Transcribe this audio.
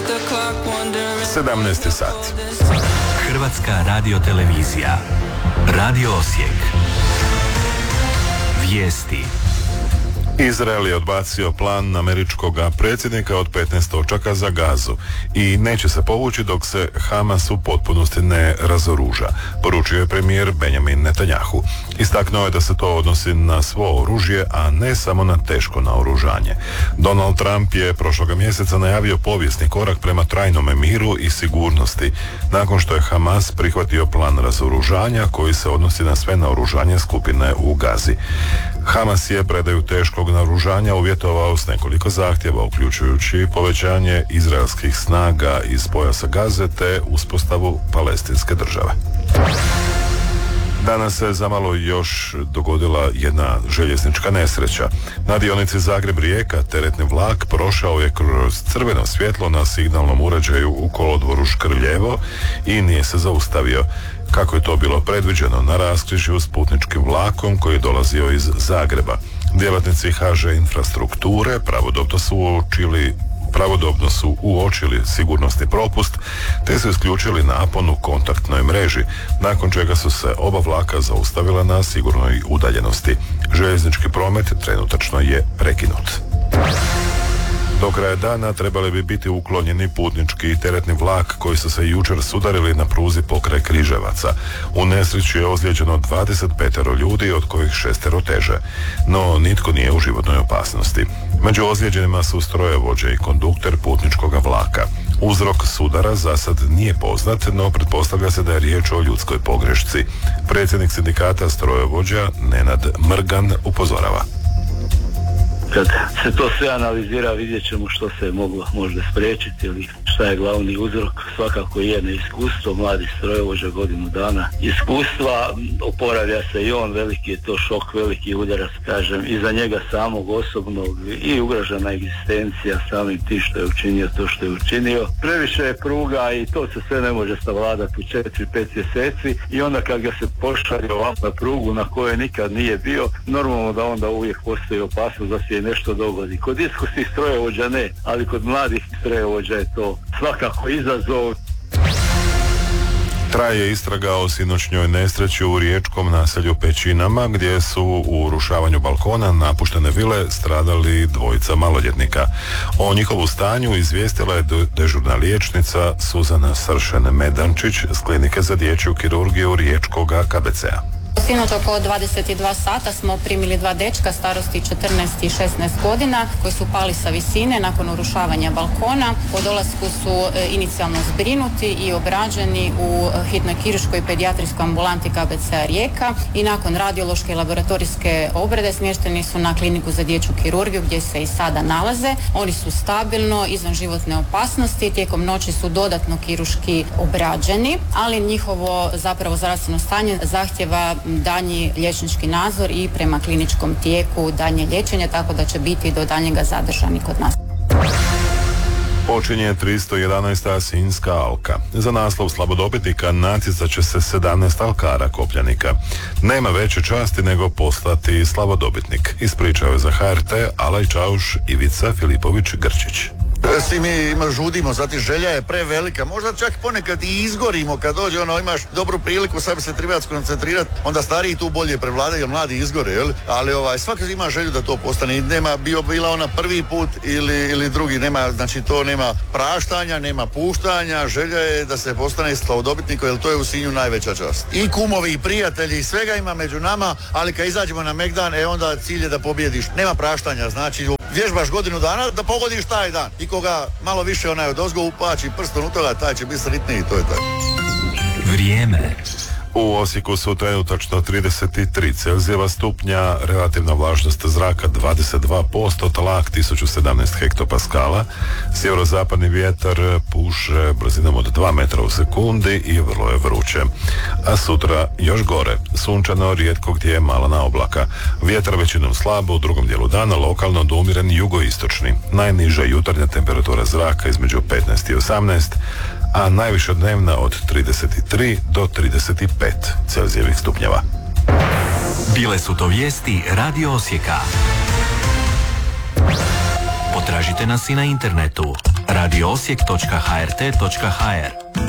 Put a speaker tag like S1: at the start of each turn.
S1: 17. sat.
S2: Hrvatska radiotelevizija. Radio Osijek. Vijesti.
S1: Izrael je odbacio plan američkog predsjednika od 15 točaka za Gazu i neće se povući dok se Hamas u potpunosti ne razoruža, poručio je premijer Benjamin Netanjahu. Istaknuo je da se to odnosi na svo oružje, a ne samo na teško naoružanje. Donald Trump je prošloga mjeseca najavio povijesni korak prema trajnome miru i sigurnosti, nakon što je Hamas prihvatio plan razoružanja koji se odnosi na sve naoružanje skupine u Gazi. Hamas je predaju teškog naoružanja uvjetovao s nekoliko zahtjeva, uključujući povećanje izraelskih snaga iz pojasa Gaze te uspostavu palestinske države. Danas se zamalo još dogodila jedna željeznička nesreća. Na dionici Zagreb-Rijeka teretni vlak prošao je kroz crveno svjetlo na signalnom uređaju u kolodvoru Škrljevo i nije se zaustavio. Kako je to bilo predviđeno na raskrižju s putničkim vlakom koji je dolazio iz Zagreba. Djelatnici HŽ infrastrukture pravodobno su uočili sigurnosni propust te su isključili napon u kontaktnoj mreži, nakon čega su se oba vlaka zaustavila na sigurnoj udaljenosti. Željeznički promet trenutačno je prekinut. Do kraja dana trebali bi biti uklonjeni putnički i teretni vlak koji su se jučer sudarili na pruzi pokraj Križevaca. U nesreći je ozlijeđeno 25 ljudi, od kojih 6 teže, no nitko nije u životnoj opasnosti. Među ozlijeđenima su strojovođe i kondukter putničkoga vlaka. Uzrok sudara za sad nije poznat, no pretpostavlja se da je riječ o ljudskoj pogrešci. Predsjednik sindikata strojovođa Nenad Mrgan upozorava.
S3: Kad se to sve analizira, vidjet ćemo što se moglo možda spriječiti ili šta je glavni uzrok. Svakako je neiskustvo, mladi strojovođa, godinu dana iskustva, oporavlja se i on, veliki je to šok, veliki udarac, kažem, i za njega samog osobnog i ugrožena egzistencija samim tim što je učinio to što je učinio. Previše je pruga i to se sve ne može savladati u 4-5 mjeseci i onda kad ga se pošalje ovako na prugu na kojoj nikad nije bio, normalno da onda uvijek postoji opasnost da se nešto dogodi. Kod iskusnih strojovođa ne, ali kod mladih strojovođa je to svakako izazov.
S1: Traje istraga o sinoćnjoj nesreći u riječkom naselju Pećinama, gdje su u urušavanju balkona napuštene vile stradali 2 maloljetnika. O njihovu stanju izvijestila je dežurna liječnica Suzana Sršen-Medančić s klinike za dječju kirurgiju riječkoga KBC-a.
S4: Sinoć oko 22 sata smo primili 2 dečka starosti 14 i 16 godina koji su pali sa visine nakon urušavanja balkona. Po dolasku su inicijalno zbrinuti i obrađeni u hitnoj kirurškoj pedijatrijskoj ambulanti KBC-a Rijeka i nakon radiološke i laboratorijske obrade smješteni su na kliniku za dječju kirurgiju gdje se i sada nalaze. Oni su stabilno, izvan životne opasnosti, tijekom noći su dodatno kirurški obrađeni, ali njihovo zapravo zdravstveno stanje zahtjeva daljnji liječnički nadzor i prema kliničkom tijeku daljnje liječenje, tako da će biti do daljnjega zadržani kod nas.
S1: Počinje 311. Sinjska alka. Za naslov slabodobitnika natjecat će se 17 alkara kopljanika. Nema veće časti nego postati slabodobitnik, ispričao je za HRT Alaj Čauš Ivica Filipović-Grčić.
S5: Svi mi žudimo, zatim želja je prevelika, možda čak ponekad i izgorimo kad dođe imaš dobru priliku, sad bi se treba skoncentrirati, onda stariji tu bolje prevladaju, jer mladi izgore, jel? Ali svaki ima želju da to postane i nema bila ona prvi put ili drugi, nema, znači to nema praštanja, nema puštanja, želja je da se postane slavodobitnik, jer to je u Sinju najveća čast. I kumovi i prijatelji, svega ima među nama, ali kad izađemo na Megdan, onda cilj je da pobjediš, nema praštanja, znači vježbaš godinu dana da pogodiš taj dan. I koga malo više odozgo upači prstom u toga, taj će biti sretniji, to je tako.
S2: Vrijeme.
S1: U Osijeku su trenutačno 33 Celzijeva stupnja, relativna vlažnost zraka 22%, tlak 1017 hektopaskala, sjeverozapadni vjetar puše brzinom od 2 metra u sekundi i vrlo je vruće. A sutra još gore, sunčano, rijetko gdje je malana oblaka. Vjetar većinom slabo, u drugom dijelu dana lokalno do umjeren jugoistočni. Najniža jutarnja temperatura zraka između 15 i 18, a najviša dnevna od 33 do 35 Celzijevih stupnjeva.
S2: Bile su to vijesti Radio Osijeka. Potražite nas i na internetu radioosijek.hrt.hr.